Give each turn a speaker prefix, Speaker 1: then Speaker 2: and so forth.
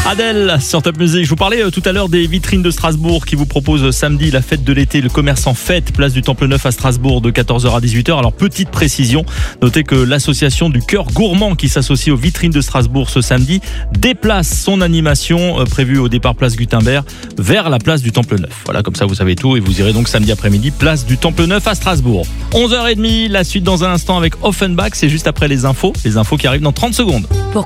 Speaker 1: Adèle sur Top Music. Je vous parlais tout à l'heure des vitrines de Strasbourg qui vous proposent samedi la fête de l'été, le commerce en fête, place du Temple Neuf à Strasbourg de 14h à 18h. Alors petite précision, notez que l'association du Cœur Gourmand qui s'associe aux vitrines de Strasbourg ce samedi déplace son animation prévue au départ place Gutenberg vers la place du Temple Neuf. Voilà, comme ça vous savez tout et vous irez donc samedi après-midi place du Temple Neuf à Strasbourg. 11h30, la suite dans un instant avec Offenbach, c'est juste après les infos qui arrivent dans 30 secondes.